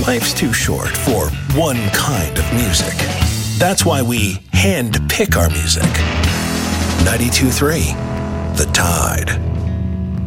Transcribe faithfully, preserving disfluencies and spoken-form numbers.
Life's too short for one kind of music. That's why we hand pick our music. ninety-two point three The Tide.